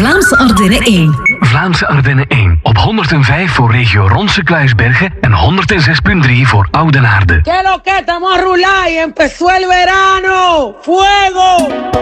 Vlaamse Ardennen 1. Vlaamse Ardennen 1 op 105 voor regio Ronse-Kluisbergen en 106.3 voor Oudenaarde. ¿Qué lo que estamos a rular y empezó el verano? ¡Fuego!